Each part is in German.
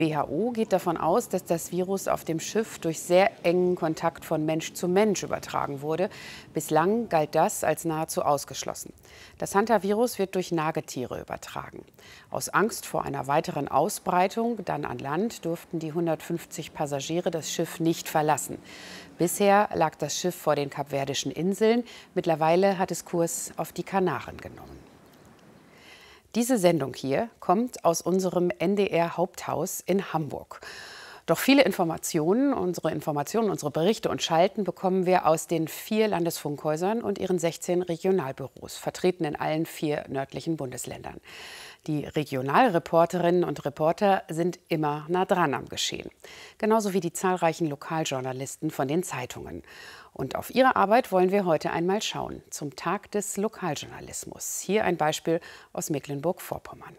WHO geht davon aus, dass das Virus auf dem Schiff durch sehr engen Kontakt von Mensch zu Mensch übertragen wurde. Bislang galt das als nahezu ausgeschlossen. Das Hantavirus wird durch Nagetiere übertragen. Aus Angst vor einer weiteren Ausbreitung dann an Land durften die 150 Passagiere das Schiff nicht verlassen. Bisher lag das Schiff vor den Kapverdischen Inseln. Mittlerweile hat es Kurs auf die Kanaren genommen. Diese Sendung hier kommt aus unserem NDR-Haupthaus in Hamburg. Doch viele Informationen, unsere Berichte und Schalten bekommen wir aus den 4 Landesfunkhäusern und ihren 16 Regionalbüros, vertreten in allen 4 nördlichen Bundesländern. Die Regionalreporterinnen und Reporter sind immer nah dran am Geschehen. Genauso wie die zahlreichen Lokaljournalisten von den Zeitungen. Und auf ihre Arbeit wollen wir heute einmal schauen, zum Tag des Lokaljournalismus. Hier ein Beispiel aus Mecklenburg-Vorpommern.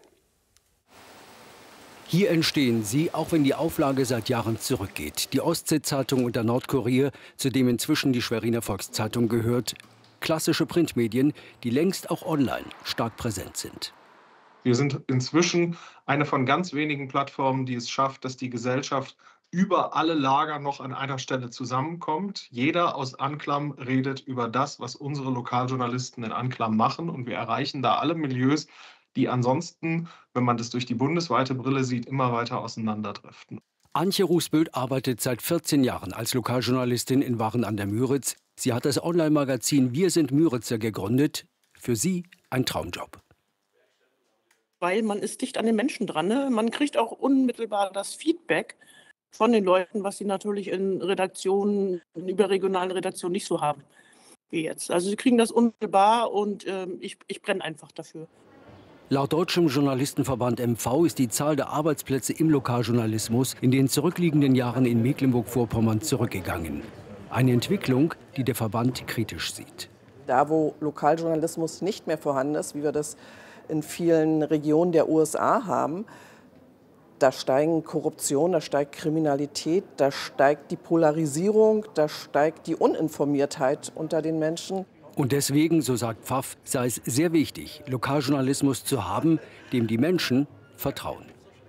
Hier entstehen sie, auch wenn die Auflage seit Jahren zurückgeht. Die Ostsee-Zeitung und der Nordkurier, zu dem inzwischen die Schweriner Volkszeitung gehört. Klassische Printmedien, die längst auch online stark präsent sind. Wir sind inzwischen eine von ganz wenigen Plattformen, die es schafft, dass die Gesellschaft über alle Lager noch an einer Stelle zusammenkommt. Jeder aus Anklam redet über das, was unsere Lokaljournalisten in Anklam machen. Und wir erreichen da alle Milieus, die ansonsten, wenn man das durch die bundesweite Brille sieht, immer weiter auseinanderdriften. Antje Rußböld arbeitet seit 14 Jahren als Lokaljournalistin in Waren an der Müritz. Sie hat das Online-Magazin Wir sind Müritzer gegründet. Für sie ein Traumjob. Weil man ist dicht an den Menschen dran. Ne? Man kriegt auch unmittelbar das Feedback von den Leuten, was sie natürlich in Redaktionen, in überregionalen Redaktionen nicht so haben wie jetzt. Also sie kriegen das unmittelbar und ich brenne einfach dafür. Laut Deutschem Journalistenverband MV ist die Zahl der Arbeitsplätze im Lokaljournalismus in den zurückliegenden Jahren in Mecklenburg-Vorpommern zurückgegangen. Eine Entwicklung, die der Verband kritisch sieht. Da, wo Lokaljournalismus nicht mehr vorhanden ist, wie wir das in vielen Regionen der USA haben, da steigen Korruption, da steigt Kriminalität, da steigt die Polarisierung, da steigt die Uninformiertheit unter den Menschen. Und deswegen, so sagt Pfaff, sei es sehr wichtig, Lokaljournalismus zu haben, dem die Menschen vertrauen.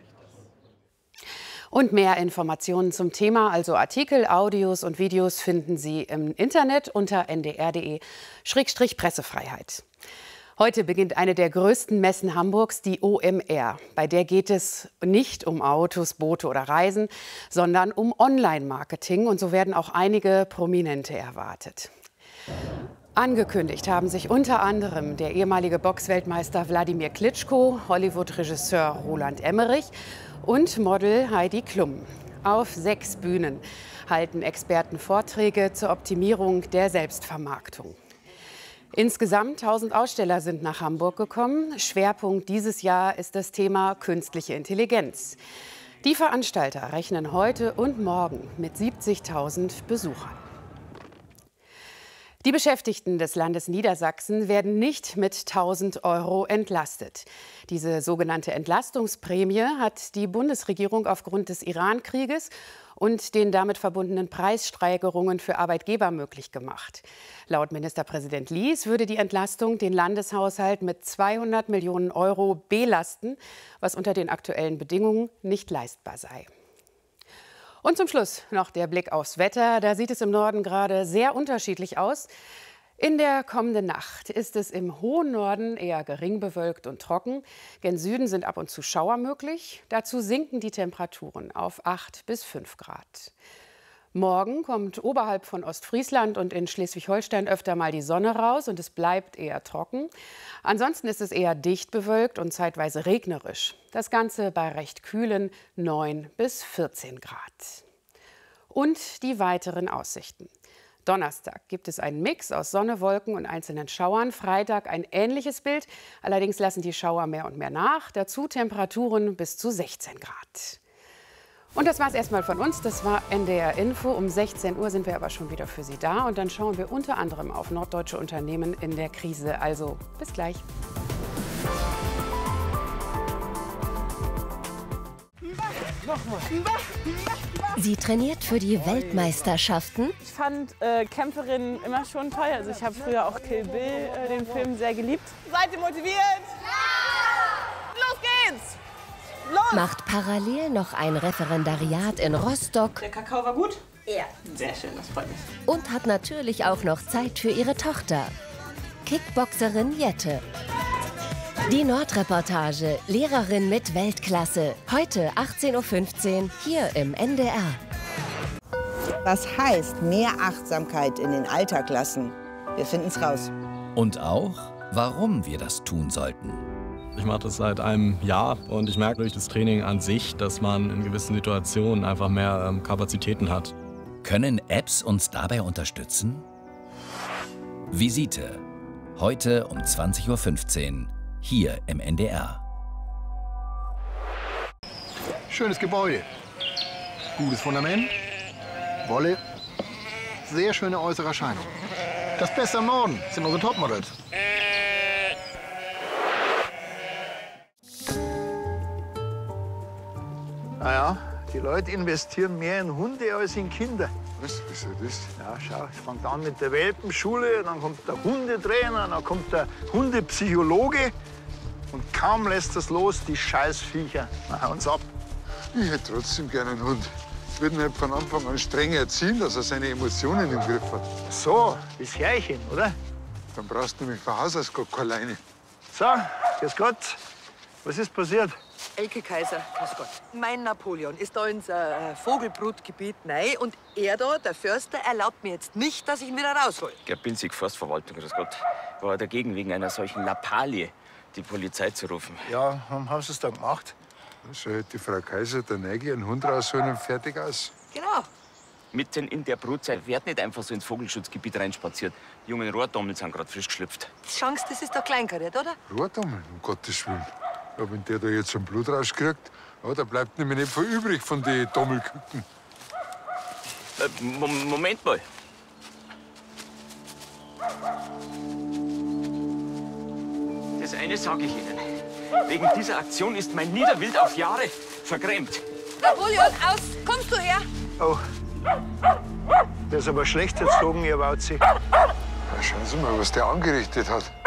Und mehr Informationen zum Thema, also Artikel, Audios und Videos, finden Sie im Internet unter ndr.de/Pressefreiheit. Heute beginnt eine der größten Messen Hamburgs, die OMR. Bei der geht es nicht um Autos, Boote oder Reisen, sondern um Online-Marketing. Und so werden auch einige Prominente erwartet. Angekündigt haben sich unter anderem der ehemalige Boxweltmeister Wladimir Klitschko, Hollywood-Regisseur Roland Emmerich und Model Heidi Klum. Auf 6 Bühnen halten Experten Vorträge zur Optimierung der Selbstvermarktung. Insgesamt 1000 Aussteller sind nach Hamburg gekommen. Schwerpunkt dieses Jahr ist das Thema künstliche Intelligenz. Die Veranstalter rechnen heute und morgen mit 70.000 Besuchern. Die Beschäftigten des Landes Niedersachsen werden nicht mit 1.000 € entlastet. Diese sogenannte Entlastungsprämie hat die Bundesregierung aufgrund des Iran-Krieges und den damit verbundenen Preissteigerungen für Arbeitgeber möglich gemacht. Laut Ministerpräsident Lies würde die Entlastung den Landeshaushalt mit 200 Millionen € belasten, was unter den aktuellen Bedingungen nicht leistbar sei. Und zum Schluss noch der Blick aufs Wetter. Da sieht es im Norden gerade sehr unterschiedlich aus. In der kommenden Nacht ist es im hohen Norden eher gering bewölkt und trocken. Gen Süden sind ab und zu Schauer möglich. Dazu sinken die Temperaturen auf 8 bis 5 Grad. Morgen kommt oberhalb von Ostfriesland und in Schleswig-Holstein öfter mal die Sonne raus und es bleibt eher trocken. Ansonsten ist es eher dicht bewölkt und zeitweise regnerisch. Das Ganze bei recht kühlen 9 bis 14 Grad. Und die weiteren Aussichten. Donnerstag gibt es einen Mix aus Sonne, Wolken und einzelnen Schauern. Freitag ein ähnliches Bild. Allerdings lassen die Schauer mehr und mehr nach. Dazu Temperaturen bis zu 16 Grad. Und das war es erstmal von uns. Das war NDR Info. Um 16 Uhr sind wir aber schon wieder für Sie da. Und dann schauen wir unter anderem auf norddeutsche Unternehmen in der Krise. Also bis gleich. Sie trainiert für die Weltmeisterschaften. Ich fand Kämpferinnen immer schon toll. Also ich habe früher auch Kill Bill, den Film, sehr geliebt. Seid ihr motiviert? Ja! Los geht's! Los macht parallel noch ein Referendariat in Rostock. Der Kakao war gut? Ja. Sehr schön, das freut mich. Und hat natürlich auch noch Zeit für ihre Tochter, Kickboxerin Jette. Die Nordreportage, Lehrerin mit Weltklasse. Heute 18:15 Uhr hier im NDR. Was heißt mehr Achtsamkeit in den Alltag lassen? Wir finden es raus. Und auch, warum wir das tun sollten. Ich mache das seit einem Jahr und ich merke durch das Training an sich, dass man in gewissen Situationen einfach mehr Kapazitäten hat. Können Apps uns dabei unterstützen? Visite. Heute um 20:15 Uhr hier im NDR. Schönes Gebäude. Gutes Fundament. Wolle. Sehr schöne äußere Erscheinung. Das Beste am Norden sind unsere Topmodels. Naja, die Leute investieren mehr in Hunde als in Kinder. Was? Wieso das? Ja, schau, es fängt an mit der Welpenschule, dann kommt der Hundetrainer, dann kommt der Hundepsychologe. Und kaum lässt das los, die Scheißviecher. Na, haut's ab. Ich hätte trotzdem gerne einen Hund. Ich würde ihn halt von Anfang an streng erziehen, dass er seine Emotionen im Griff hat. So, das Härchen, oder? Dann brauchst du nämlich von Haus aus gar keine Leine. So, grüß Gott. Was ist passiert? Elke Kaiser, grüß Gott. Mein Napoleon ist da ins Vogelbrutgebiet rein und er da, der Förster, erlaubt mir jetzt nicht, dass ich ihn wieder raushol. Gerbinzig Forstverwaltung, grüß Gott, war dagegen, wegen einer solchen Lappalie die Polizei zu rufen. Ja, warum haben Sie es dann gemacht? So hätte die Frau Kaiser der Neige einen Hund rausholen und fertig aus. Genau. Mitten in der Brutzeit wird nicht einfach so ins Vogelschutzgebiet reinspaziert. Die jungen Rohrdommel sind gerade frisch geschlüpft. Die Chance, das ist doch kleinkariert, oder? Rohrdommel, um Gottes Willen. Ja, wenn der da jetzt einen Blutrausch kriegt, ja, da bleibt nämlich nicht viel übrig von den Dommelküken. Moment mal. Das eine sage ich Ihnen. Wegen dieser Aktion ist mein Niederwild auf Jahre vergrämt. Napoleon, aus! Kommst du her? Oh. Der ist aber schlecht erzogen, ihr Wauzi. Ja, schauen Sie mal, was der angerichtet hat.